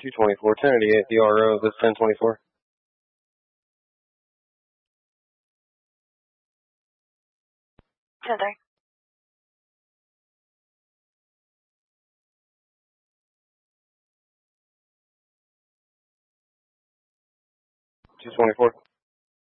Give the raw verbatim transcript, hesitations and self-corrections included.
two twenty-four, ten eighty-eight, the R O, this ten twenty-four. ten three. two twenty-four.